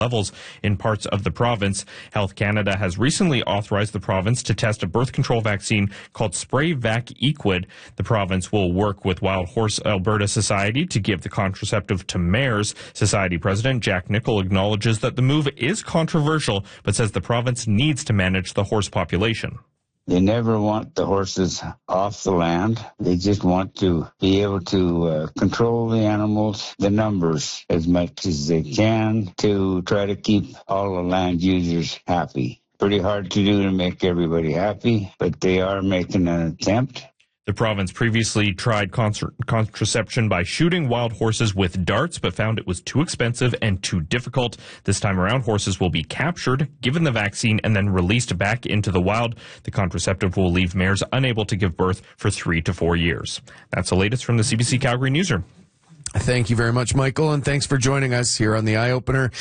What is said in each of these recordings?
levels in parts of the province. Health Canada has recently authorized the province to test a birth control vaccine called Spray-Vac Equid. The province will work with Wild Horse Alberta Society to give the contraceptive to mares. Society President Jack Nicol acknowledges that the move is controversial, but says the province needs to manage the horse population. They never want the horses off the land. They just want to be able to control the animals, the numbers, as much as they can to try to keep all the land users happy. Pretty hard to do to make everybody happy, but they are making an attempt. The province previously tried contraception by shooting wild horses with darts, but found it was too expensive and too difficult. This time around, horses will be captured, given the vaccine, and then released back into the wild. The contraceptive will leave mares unable to give birth for 3 to 4 years. That's the latest from the CBC Calgary Newsroom. Thank you very much, Michael, and thanks for joining us here on the Eye Opener,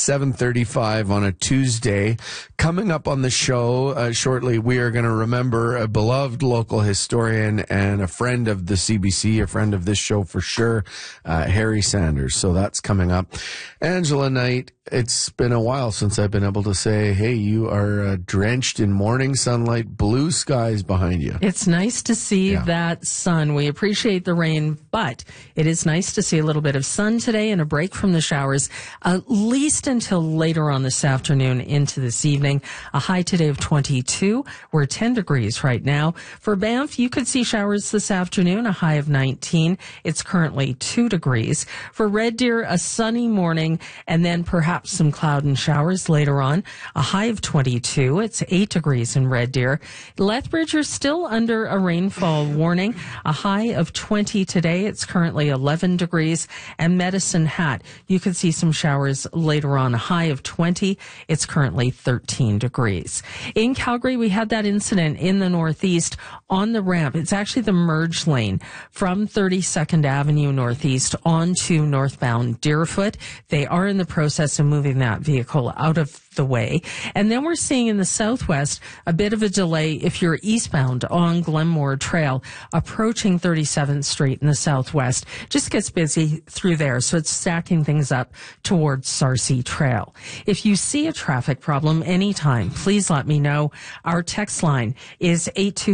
7:35 on a Tuesday. Coming up on the show shortly, we are going to remember a beloved local historian and a friend of the CBC, a friend of this show for sure, Harry Sanders. So that's coming up. Angela Knight, it's been a while since I've been able to say, hey, you are drenched in morning sunlight, blue skies behind you. It's nice to see that sun. We appreciate the rain, but it is nice to see a little bit of sun today and a break from the showers, at least until later on this afternoon into this evening. A high today of 22. We're 10 degrees right now. For Banff, you could see showers this afternoon, a high of 19. It's currently 2 degrees. For Red Deer, a sunny morning and then perhaps some cloud and showers later on, a high of 22. It's 8 degrees in Red Deer. Lethbridge are still under a rainfall warning, a high of 20 today. It's currently 11 degrees. And Medicine Hat, you could see some showers later on, a high of 20. It's currently 13 degrees. In Calgary, we had that incident in the northeast on the ramp. It's actually the merge lane from 32nd Avenue Northeast onto northbound Deerfoot. They are in the process of moving that vehicle out of the way. And then we're seeing in the southwest a bit of a delay if you're eastbound on Glenmore Trail, approaching 37th Street in the southwest. Just gets busy through there, so it's stacking things up towards Sarcee Trail. If you see a traffic problem anytime, please let me know. Our text line is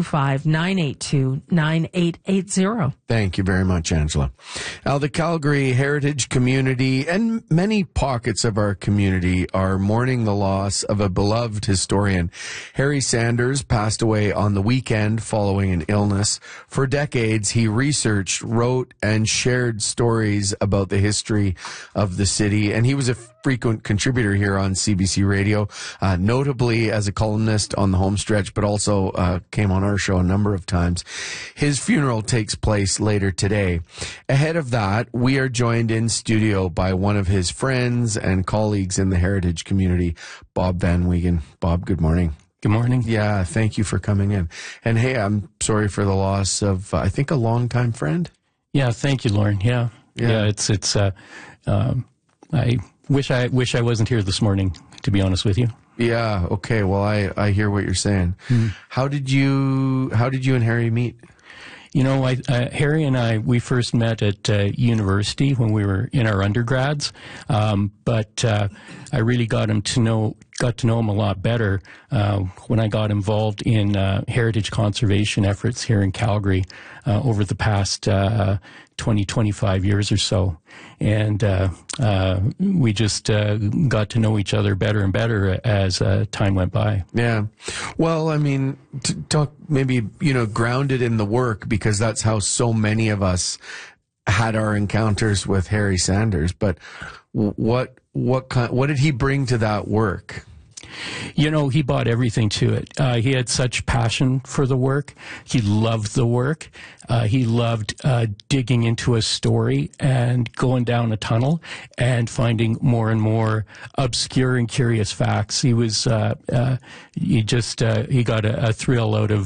825-982-9880. Thank you very much, Angela. Now, the Calgary Heritage community and many pockets of our community are mourning the loss of a beloved historian. Harry Sanders passed away on the weekend following an illness. For decades, he researched, wrote, and shared stories about the history of the city, and he was a frequent contributor here on CBC Radio, notably as a columnist on the home stretch, but also came on our show a number of times. His funeral takes place later today. Ahead of that, we are joined in studio by one of his friends and colleagues in the heritage community, Bob Van Wiegen. Bob, good morning. Good morning. Yeah, thank you for coming in. And hey, I'm sorry for the loss of, I think, a longtime friend. Yeah, thank you, Lauren. Yeah, it's. I wish I wasn't here this morning, to be honest with you. Yeah. Okay. Well, I hear what you're saying. How did you and Harry meet? You know, Harry and we first met at university when we were in our undergrads, but I really got to know him a lot better when I got involved in heritage conservation efforts here in Calgary over the past 25 years or so. And we just got to know each other better and better as time went by. Yeah. Well, I mean, talk maybe, grounded in the work, because that's how so many of us had our encounters with Harry Sanders. But what did he bring to that work? You know, he brought everything to it. He had such passion for the work. He loved the work. He loved digging into a story and going down a tunnel and finding more and more obscure and curious facts. He was he got a thrill out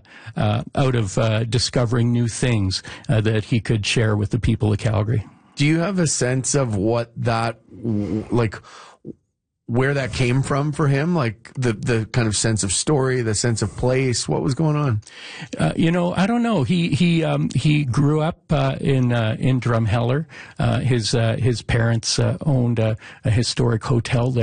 of discovering new things that he could share with the people of Calgary. Do you have a sense of what that where that came from for him? Like the kind of sense of story, the sense of place. What was going on? I don't know. He grew up in Drumheller. His parents owned a historic hotel there.